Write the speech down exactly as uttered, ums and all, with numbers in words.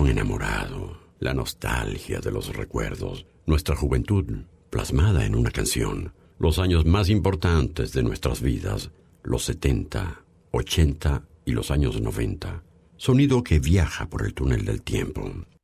corazón enamorado, la nostalgia de los recuerdos, nuestra juventud plasmada en una canción, los años más importantes de nuestras vidas, los setenta, ochenta y los años noventa. Sonido que viaja por el túnel del tiempo.